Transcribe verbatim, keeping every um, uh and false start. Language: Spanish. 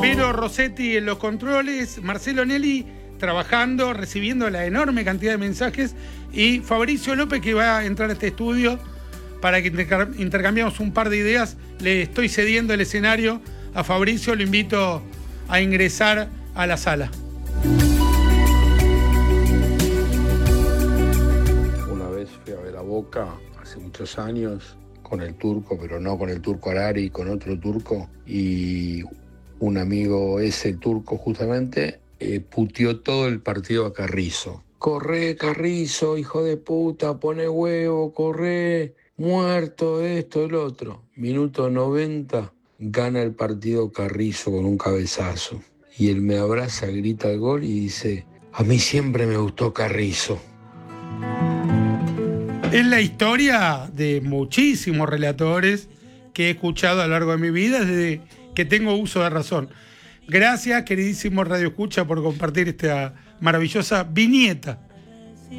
Vero Rossetti en los controles, Marcelo Nelly trabajando, recibiendo la enorme cantidad de mensajes, y Fabricio López, que va a entrar a este estudio para que intercambiemos un par de ideas. Le estoy cediendo el escenario a Fabricio, lo invito a ingresar a la sala. Una vez fui a ver a Boca, hace muchos años, con el turco, pero no con el turco Arari, con otro turco, y un amigo, ese turco justamente, eh, puteó todo el partido a Carrizo. Corre, Carrizo, hijo de puta, pone huevo, corre, muerto, esto, el otro. Minuto noventa, gana el partido Carrizo con un cabezazo. Y él me abraza, grita el gol y dice: a mí siempre me gustó Carrizo. Es la historia de muchísimos relatores que he escuchado a lo largo de mi vida desde que tengo uso de razón. Gracias, queridísimo Radio Escucha, por compartir esta maravillosa viñeta